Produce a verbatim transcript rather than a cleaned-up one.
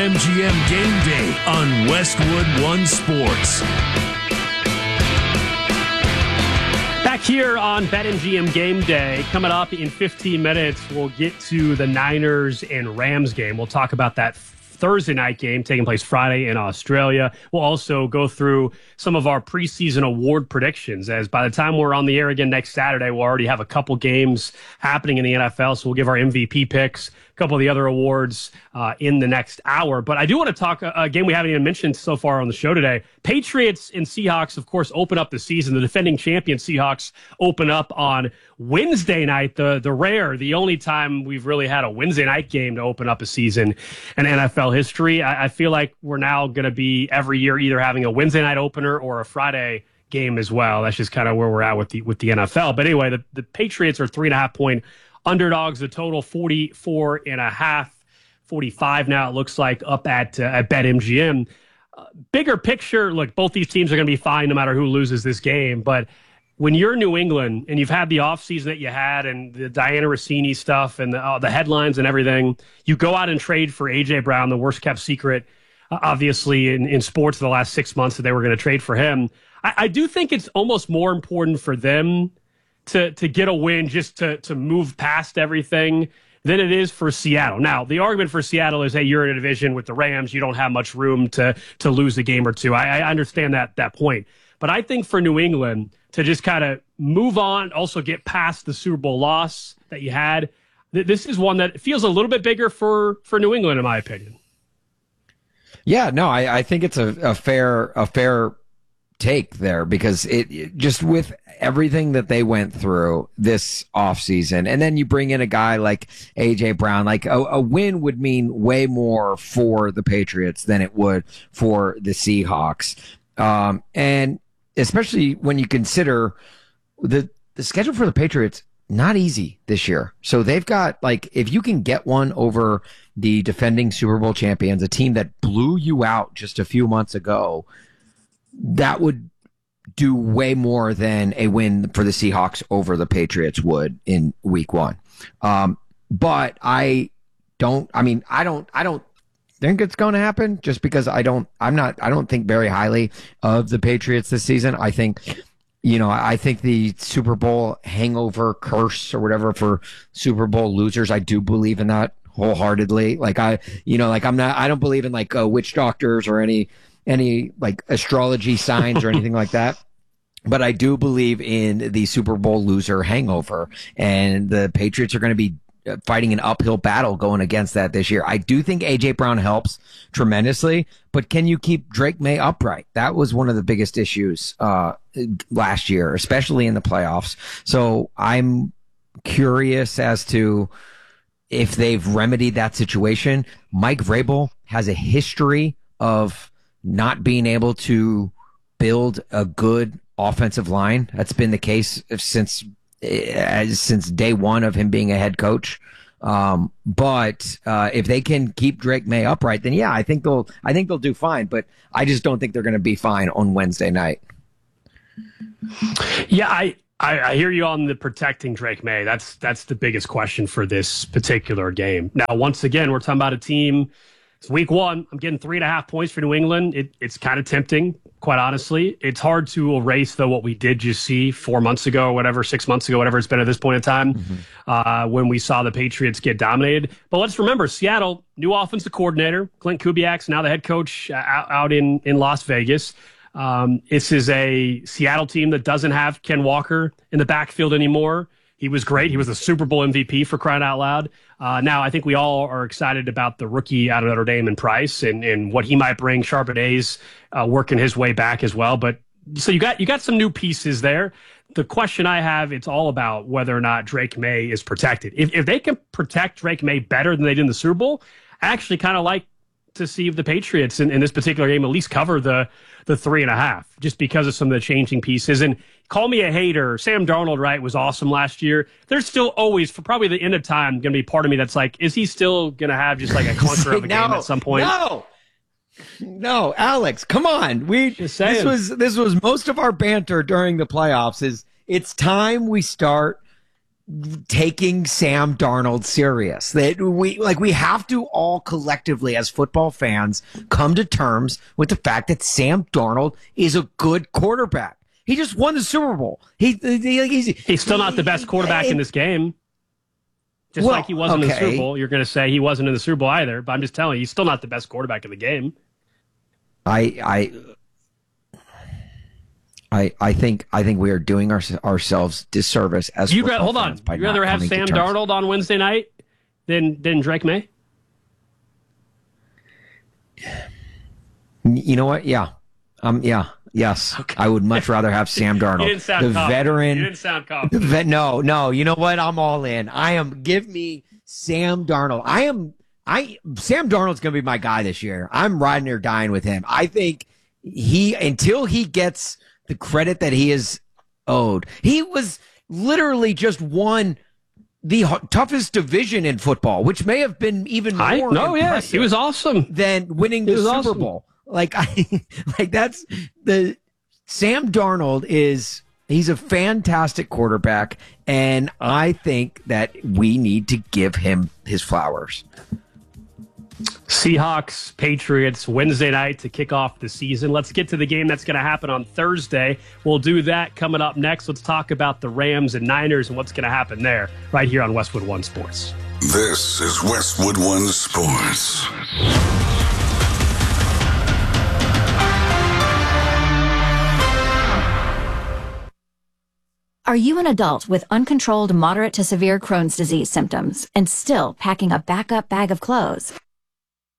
M G M Game Day on Westwood One Sports. Back here on BetMGM Game Day, coming up in fifteen minutes, we'll get to the Niners and Rams game. We'll talk about that Thursday night game taking place Friday in Australia. We'll also go through some of our preseason award predictions, as by the time we're on the air again next Saturday, we'll already have a couple games happening in the N F L, so we'll give our M V P picks, a couple of the other awards uh, in the next hour. But I do want to talk a, a game we haven't even mentioned so far on the show today. Patriots and Seahawks, of course, open up the season. The defending champion Seahawks open up on Wednesday night, the the rare, the only time we've really had a Wednesday night game to open up a season in N F L history. I, I feel like we're now going to be every year either having a Wednesday night opener or a Friday game as well. That's just kind of where we're at with the with the N F L. But anyway, the, the Patriots are three and a half point underdogs. The total forty-four and a half, forty-five now it looks like up at uh, at BetMGM. Uh, bigger picture, look, both these teams are going to be fine no matter who loses this game. But when you're New England and you've had the offseason that you had and the Diana Rossini stuff and the, uh, the headlines and everything, you go out and trade for A J Brown, the worst kept secret, uh, obviously, in, in sports the last six months that they were going to trade for him. I, I do think it's almost more important for them to to get a win just to to move past everything than it is for Seattle. Now, the argument for Seattle is, hey, you're in a division with the Rams. You don't have much room to to lose a game or two. I, I understand that that point. But I think for New England to just kind of move on, also get past the Super Bowl loss that you had, th- this is one that feels a little bit bigger for, for New England, in my opinion. Yeah, no, I, I think it's a, a fair a fair take there, because it, it just with everything that they went through this offseason, and then you bring in a guy like A J Brown, like a, a win would mean way more for the Patriots than it would for the Seahawks. Um, and especially when you consider the the schedule for the Patriots, not easy this year. So they've got, like, if you can get one over the defending Super Bowl champions, a team that blew you out just a few months ago, that would do way more than a win for the Seahawks over the Patriots would in week one. Um, but I don't, I mean, I don't, I don't think it's going to happen, just because I don't, I'm not, I don't think very highly of the Patriots this season. I think, you know, I think the Super Bowl hangover curse or whatever for Super Bowl losers, I do believe in that wholeheartedly. Like I, you know, like I'm not, I don't believe in like uh, witch doctors or any, any like astrology signs or anything like that. But I do believe in the Super Bowl loser hangover, and the Patriots are going to be fighting an uphill battle going against that this year. I do think A J Brown helps tremendously, but can you keep Drake May upright? That was one of the biggest issues uh, last year, especially in the playoffs. So I'm curious as to if they've remedied that situation. Mike Vrabel has a history of not being able to build a good offensive line. That's been the case since As, since day one of him being a head coach. Um, but uh, if they can keep Drake May upright, then yeah, I think they'll I think they'll do fine. But I just don't think they're going to be fine on Wednesday night. Yeah, I, I I hear you on the protecting Drake May. That's that's the biggest question for this particular game. Now, once again, we're talking about a team. It's week one. I'm getting three and a half points for New England. It, it's kind of tempting, quite honestly. It's hard to erase, though, what we did just see four months ago or whatever, six months ago, whatever it's been at this point in time, mm-hmm. uh, when we saw the Patriots get dominated. But let's remember, Seattle, new offensive coordinator, Clint Kubiak's now the head coach uh, out, out in, in Las Vegas. Um, this is a Seattle team that doesn't have Ken Walker in the backfield anymore. He was great. He was the Super Bowl M V P, for crying out loud. Uh, now, I think we all are excited about the rookie out of Notre Dame and Price and, and what he might bring. Charbonnet's uh, working his way back as well. But so you got you got some new pieces there. The question I have, it's all about whether or not Drake May is protected. If if they can protect Drake May better than they did in the Super Bowl, I actually kind of like to see if the Patriots in, in this particular game at least cover the the three and a half, just because of some of the changing pieces. And call me a hater, Sam Darnold, right, was awesome last year. There's still always, for probably the end of time, going to be part of me that's like, is he still going to have just like a clunker of a no, game at some point? No, no, Alex, come on. We just saying. This was this was most of our banter during the playoffs. Is it's time we start taking Sam Darnold serious. That we like we have to all collectively as football fans come to terms with the fact that Sam Darnold is a good quarterback. He just won the Super Bowl. He, he he's, he's still not the best quarterback he, in this game. Just well, like he wasn't okay. in the Super Bowl. You're going to say he wasn't in the Super Bowl either, but I'm just telling you, he's still not the best quarterback in the game. I I I, I think I think we are doing our, ourselves disservice as you hold on. You'd rather have Sam Darnold on Wednesday night than than Drake May? You know what? Yeah, um, yeah, yes. Okay. I would much rather have Sam Darnold, you didn't sound the confident. veteran. You didn't sound confident. Vet, no, no. You know what? I'm all in. I am. Give me Sam Darnold. I am. I Sam Darnold's going to be my guy this year. I'm riding or dying with him. I think he until he gets the credit that he is owed. He was literally just won the h- toughest division in football, which may have been even more. I, no, yes, he was awesome than winning the Super awesome. Bowl. Like I, like that's the Sam Darnold is. He's a fantastic quarterback, and I think that we need to give him his flowers. Seahawks, Patriots, Wednesday night to kick off the season. Let's get to the game that's going to happen on Thursday. We'll do that coming up next. Let's talk about the Rams and Niners and what's going to happen there right here on Westwood One Sports. This is Westwood One Sports. Are you an adult with uncontrolled moderate to severe Crohn's disease symptoms and still packing a backup bag of clothes?